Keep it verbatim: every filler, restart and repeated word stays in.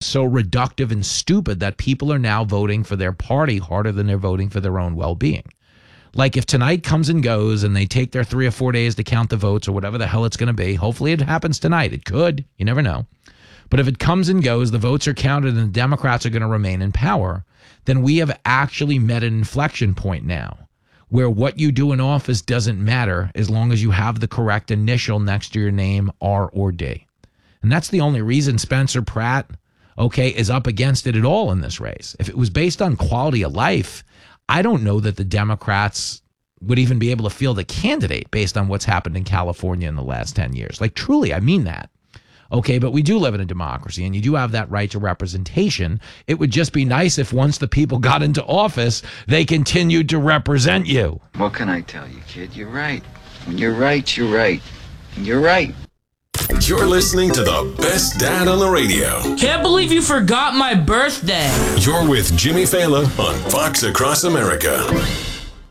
so reductive and stupid that people are now voting for their party harder than they're voting for their own well-being. Like if tonight comes and goes and they take their three or four days to count the votes or whatever the hell it's going to be, hopefully it happens tonight. It could. You never know. But if it comes and goes, the votes are counted and the Democrats are going to remain in power, then we have actually met an inflection point now where what you do in office doesn't matter as long as you have the correct initial next to your name, R or D. And that's the only reason Spencer Pratt, okay, is up against it at all in this race. If it was based on quality of life, I don't know that the Democrats would even be able to field a candidate based on what's happened in California in the last ten years. Like, truly, I mean that. Okay, but we do live in a democracy, and you do have that right to representation. It would just be nice if once the people got into office, they continued to represent you. What can I tell you, kid? You're right. When you're right, you're right. And you're right. You're listening to the best dad on the radio. Can't believe you forgot my birthday. You're with Jimmy Fallon on Fox Across America.